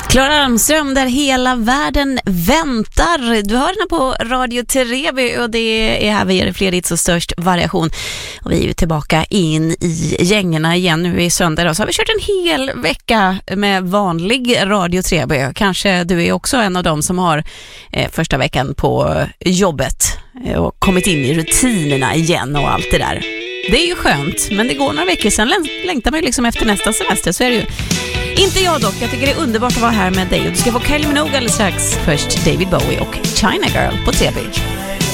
Klara Almström, där hela världen väntar. Du hör den på Radio Treby och det är här vi ger fler hits och störst variation. Och vi är ju tillbaka in i gängerna igen nu i söndag. Så har vi kört en hel vecka med vanlig Radio Treby. Kanske du är också en av dem som har första veckan på jobbet och kommit in i rutinerna igen och allt det där. Det är ju skönt, men det går några veckor sedan längtar man ju liksom efter nästa semester, så är det ju. Inte jag dock, jag tycker det är underbart att vara här med dig. Och du ska få Kylie Minogue alldeles strax. Först David Bowie och China Girl på TV.